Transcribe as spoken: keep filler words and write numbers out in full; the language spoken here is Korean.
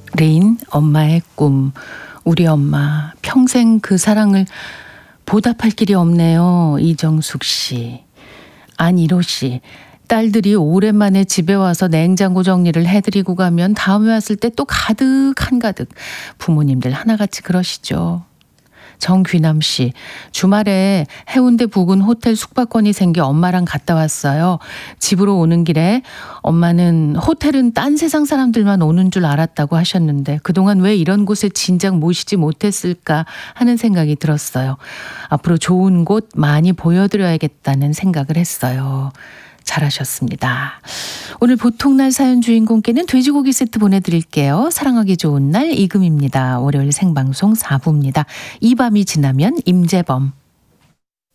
레인, 엄마의 꿈. 우리 엄마 평생 그 사랑을 보답할 길이 없네요. 이정숙 씨. 안일호 씨. 딸들이 오랜만에 집에 와서 냉장고 정리를 해드리고 가면 다음에 왔을 때 또 가득 한가득. 부모님들 하나같이 그러시죠. 정귀남 씨. 주말에 해운대 부근 호텔 숙박권이 생겨 엄마랑 갔다 왔어요. 집으로 오는 길에 엄마는 호텔은 딴 세상 사람들만 오는 줄 알았다고 하셨는데 그동안 왜 이런 곳에 진작 모시지 못했을까 하는 생각이 들었어요. 앞으로 좋은 곳 많이 보여드려야겠다는 생각을 했어요. 잘하셨습니다. 오늘 보통날 사연 주인공께는 돼지고기 세트 보내드릴게요. 사랑하기 좋은 날 이금입니다. 월요일 생방송 사 부입니다. 이 밤이 지나면 임재범.